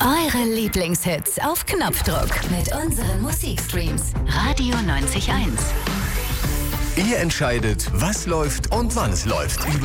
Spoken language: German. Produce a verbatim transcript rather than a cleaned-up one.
Eure Lieblingshits auf Knopfdruck mit unseren Musikstreams. Radio neunzig Komma eins. Ihr entscheidet, was läuft und wann es läuft.